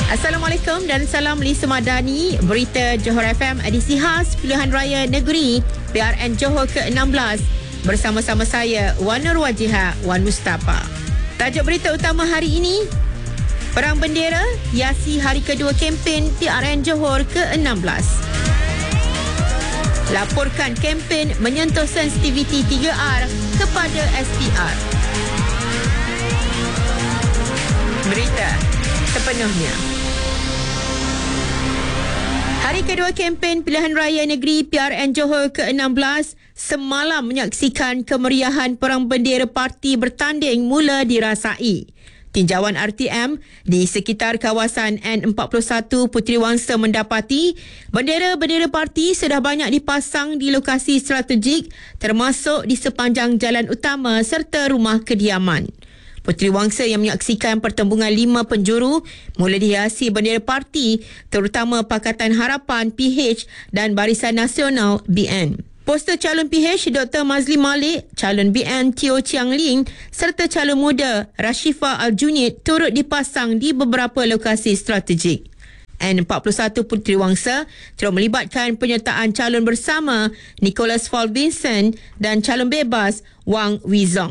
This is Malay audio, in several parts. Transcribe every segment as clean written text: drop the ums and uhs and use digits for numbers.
Assalamualaikum dan salam Lisa Madani. Berita Johor FM edisi khas Pilihan Raya Negeri PRN Johor ke-16. Bersama-sama saya, Wan Nur Wajihah, Wan Mustafa. Tajuk berita utama hari ini, Perang Bendera hiasi hari kedua kempen PRN Johor ke-16. Laporkan kempen menyentuh sensitiviti 3R kepada SPR. Berita sepenuhnya. Hari kedua kempen Pilihan Raya Negeri PRN Johor ke-16 semalam menyaksikan kemeriahan Perang Bendera Parti bertanding mula dirasai. Tinjauan RTM di sekitar kawasan N41 Puteri Wangsa mendapati bendera-bendera parti sudah banyak dipasang di lokasi strategik termasuk di sepanjang jalan utama serta rumah kediaman. Puteri Wangsa yang menyaksikan pertembungan 5 penjuru mula dihiasi bendera parti terutama Pakatan Harapan PH dan Barisan Nasional BN. Poster calon PH Dr. Mazli Malik, calon BN Teo Chiang Ling serta calon muda Rashifa Al-Junid turut dipasang di beberapa lokasi strategik. N41 Puteri Wangsa turut melibatkan penyertaan calon bersama Nicholas Fall Vincent dan calon bebas Wang Wizong.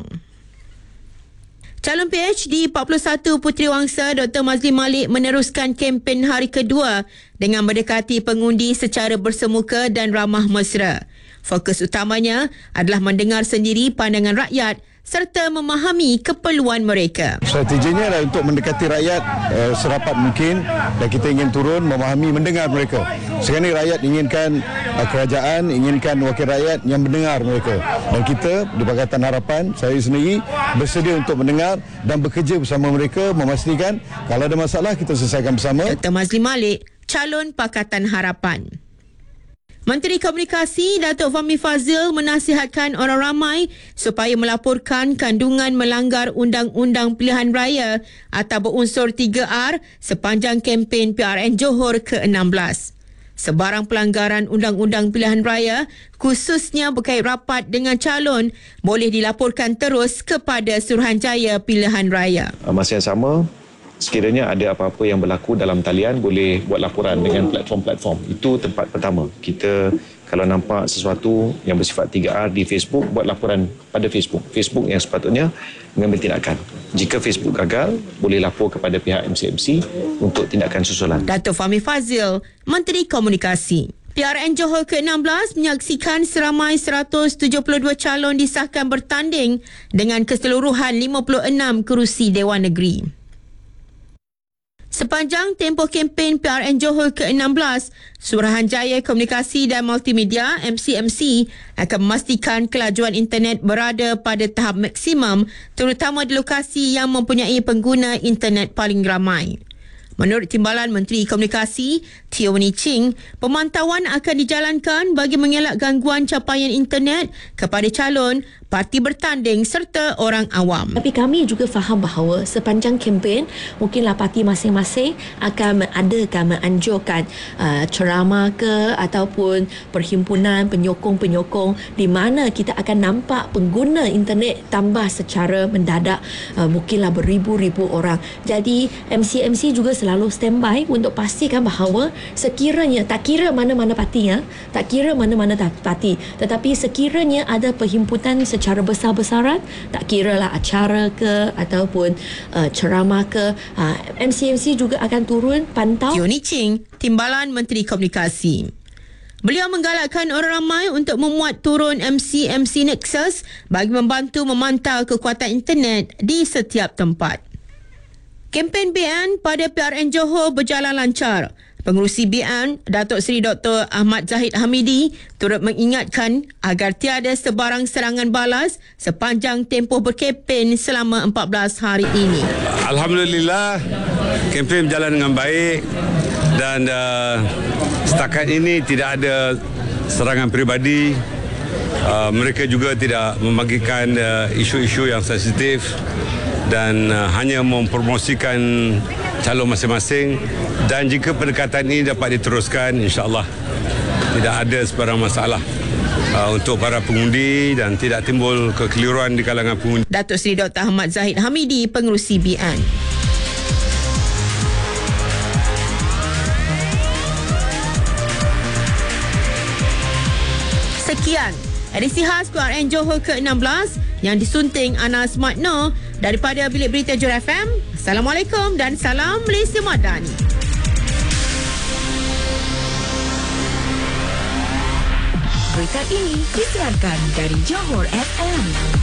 Calon PH di 41 Puteri Wangsa Dr. Mazli Malik meneruskan kempen hari kedua dengan mendekati pengundi secara bersemuka dan ramah mesra. Fokus utamanya adalah mendengar sendiri pandangan rakyat serta memahami keperluan mereka. Strateginya adalah untuk mendekati rakyat serapat mungkin dan kita ingin turun memahami, mendengar mereka. Sekarang ini rakyat inginkan kerajaan, inginkan wakil rakyat yang mendengar mereka. Dan kita di Pakatan Harapan, saya sendiri bersedia untuk mendengar dan bekerja bersama mereka memastikan kalau ada masalah kita selesaikan bersama. Dr. Mazli Malik, calon Pakatan Harapan. Menteri Komunikasi Datuk Fahmi Fadzil menasihatkan orang ramai supaya melaporkan kandungan melanggar Undang-Undang Pilihan Raya atau berunsur 3R sepanjang kempen PRN Johor ke-16. Sebarang pelanggaran Undang-Undang Pilihan Raya, khususnya berkait rapat dengan calon, boleh dilaporkan terus kepada Suruhanjaya Pilihan Raya. Masa yang sama, sekiranya ada apa-apa yang berlaku dalam talian, boleh buat laporan dengan platform-platform. Itu tempat pertama. Kita kalau nampak sesuatu yang bersifat 3R di Facebook, buat laporan pada Facebook. Facebook yang sepatutnya mengambil tindakan. Jika Facebook gagal, boleh lapor kepada pihak MCMC untuk tindakan susulan. Datuk Fahmi Fadzil, Menteri Komunikasi. PRN Johor ke-16 menyaksikan seramai 172 calon disahkan bertanding dengan keseluruhan 56 kerusi Dewan Negeri. Sepanjang tempoh kempen PRN Johor ke-16, Suruhanjaya Komunikasi dan Multimedia MCMC akan memastikan kelajuan internet berada pada tahap maksimum terutama di lokasi yang mempunyai pengguna internet paling ramai. Menurut Timbalan Menteri Komunikasi, Teo Wan Ching, pemantauan akan dijalankan bagi mengelak gangguan capaian internet kepada calon, parti bertanding serta orang awam. Tapi kami juga faham bahawa sepanjang kempen, mungkinlah parti masing-masing akan menganjurkan ceramah ke ataupun perhimpunan penyokong-penyokong di mana kita akan nampak pengguna internet tambah secara mendadak, mungkinlah beribu-ribu orang. Jadi MCMC juga selalu standby untuk pastikan bahawa sekiranya, tak kira mana-mana parti, tetapi sekiranya ada perhimpunan secara besar-besaran, tak kira lah acara ke ataupun ceramah ke, MCMC juga akan turun pantau. Teo Wan Ching, Timbalan Menteri Komunikasi. Beliau menggalakkan orang ramai untuk memuat turun MCMC Nexus bagi membantu memantau kekuatan internet di setiap tempat. Kempen BN pada PRN Johor berjalan lancar. Pengerusi BN, Datuk Seri Dr. Ahmad Zahid Hamidi turut mengingatkan agar tiada sebarang serangan balas sepanjang tempoh berkempen selama 14 hari ini. Alhamdulillah, kempen berjalan dengan baik dan setakat ini tidak ada serangan peribadi. Mereka juga tidak membagikan isu-isu yang sensitif dan hanya mempromosikan calon masing-masing, dan jika pendekatan ini dapat diteruskan, insya-Allah tidak ada sebarang masalah untuk para pengundi dan tidak timbul kekeliruan di kalangan pengundi. Datuk Seri Dr. Ahmad Zahid Hamidi, Pengerusi BN. Sekian edisi khas QRN Johor ke-16 yang disunting Ana Smartno daripada Bilik Berita Johor FM. Assalamualaikum dan salam Malaysia Madani. Berita ini disiarkan dari Johor FM.